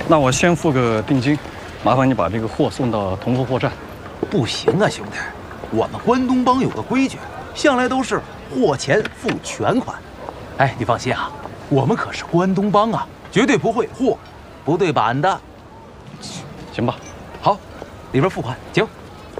那我先付个定金，麻烦你把这个货送到同和货站。 不行啊，兄弟，我们关东帮有个规矩，向来都是货前付全款。哎，你放心啊，我们可是关东帮啊，绝对不会货不对版的。 行吧？ 好，里边付款，请。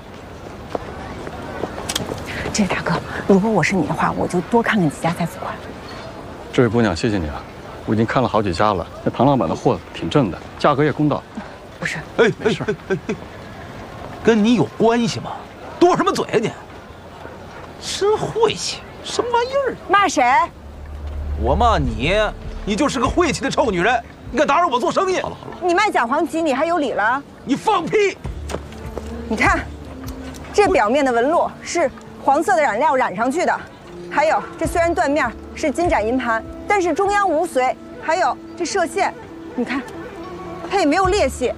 这位大哥，如果我是你的话，我就多看看几家再付款。 这位姑娘，谢谢你啊，我已经看了好几家了。那唐老板的货挺正的，价格也公道。 不是， 没事。 跟你有关系吗？多什么嘴啊你？真晦气，什么玩意儿？ 骂谁？ 我骂你，你就是个晦气的臭女人！你敢打扰我做生意？好了， 你卖假黄芪，你还有理了？ 你放屁！ 你看，这表面的纹路是黄色的染料染上去的，还有这虽然缎面是金盏银盘，但是中央无髓，还有这射线，你看，它也没有裂隙。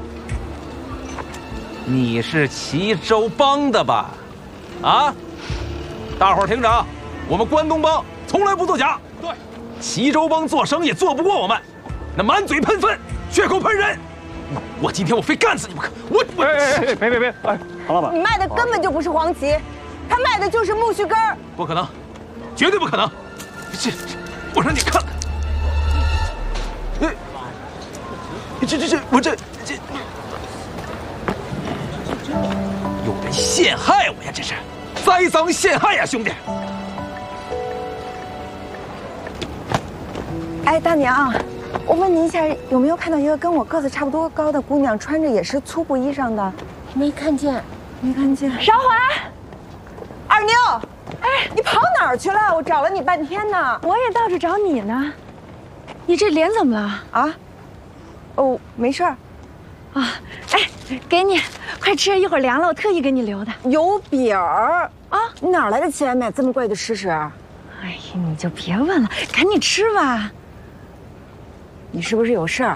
你是齐州帮的吧？啊！大伙儿听着啊，我们关东帮从来不作假。对，齐州帮做生意做不过我们，那满嘴喷粪，血口喷人。我今天我非干死你不可！ 别！哎，唐老板， 你卖的根本就不是黄芪，他卖的就是木须根儿。 不可能，绝对不可能！这，我让你看，我这。有人陷害我呀！这是栽赃陷害呀，兄弟！ 哎，大娘，我问您一下，有没有看到一个跟我个子差不多高的姑娘，穿着也是粗布衣裳的？ 没看见。 韶华，二妞，哎，你跑哪儿去了？我找了你半天呢。 我也到处找你呢。你这脸怎么了？ 啊？哦，没事儿。 啊，哎，给你，快吃，一会儿凉了，我特意给你留的。 油饼儿啊，你哪来的钱买这么贵的吃食？ 哎呀，你就别问了，赶紧吃吧。 你是不是有事儿？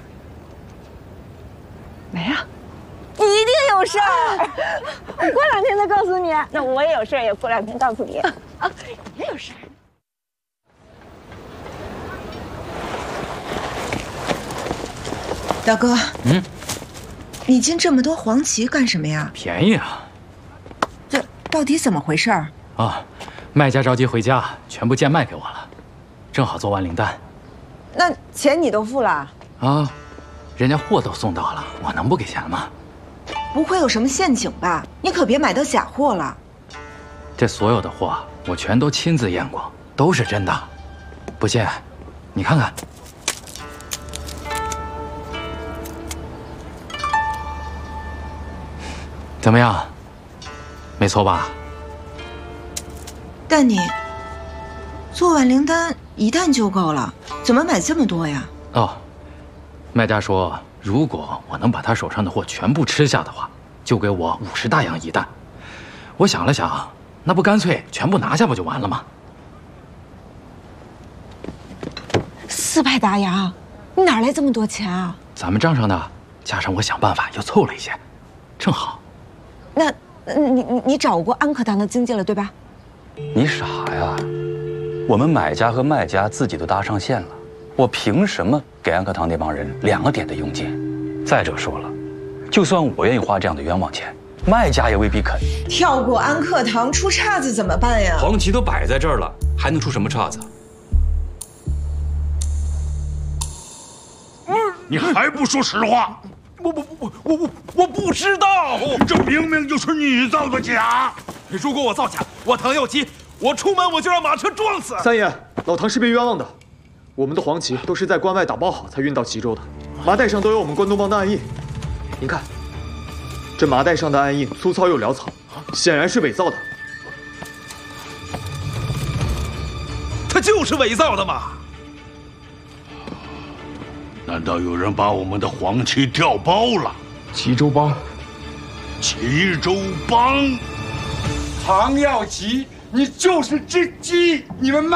没有， 你一定有事儿。 我过2天再告诉你。 那我也有事儿，也过2天告诉你。 啊，你也有事儿。 大哥，你进这么多黄芪干什么呀？ 便宜啊！ 这到底怎么回事儿？ 啊，卖家着急回家，全部贱卖给我了，正好做完灵丹。 那钱你都付了？ 啊，人家货都送到了，我能不给钱吗？ 不会有什么陷阱吧？你可别买到假货了。 这所有的货我全都亲自验过，都是真的。不信，你看看。怎么样？没错吧？ 但你做碗灵丹1担就够了，怎么买这么多呀？ 哦，卖家说，如果我能把他手上的货全部吃下的话，就给我50大洋1担。我想了想，那不干脆全部拿下不就完了吗 ？400大洋，你哪来这么多钱啊？ 咱们账上的，加上我想办法又凑了一些，正好。 那，你找过安可堂的经纪了，对吧？ 你傻呀！我们买家和卖家自己都搭上线了，我凭什么给安可堂那帮人2个点的佣金？再者说了，就算我愿意花这样的冤枉钱，卖家也未必肯。 跳过安可堂出岔子怎么办呀？ 黄芪都摆在这儿了，还能出什么岔子？ 你还不说实话？ 我不知道， 这明明就是你造的假。 如果我造假，我唐又基，我出门我就让马车撞死。 三爷，老唐是被冤枉的。我们的黄芪都是在关外打包好才运到吉州的，麻袋上都有我们关东帮的暗印。您看，这麻袋上的暗印粗糙又潦草，显然是伪造的。 它就是伪造的嘛！ 难道有人把我们的黄芪调包了？ 齐州帮， 齐州帮， 唐耀吉，你就是只鸡，你们卖。